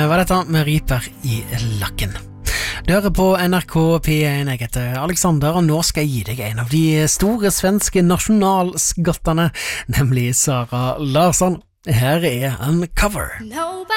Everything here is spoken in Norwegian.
var dette med Riper i lakken. Du hører på NRK P1, jeg heter Alexander, og nå skal jeg gi deg en av de store svenske nasjonalskattene, nemlig Sara Larsson. Her er Uncover.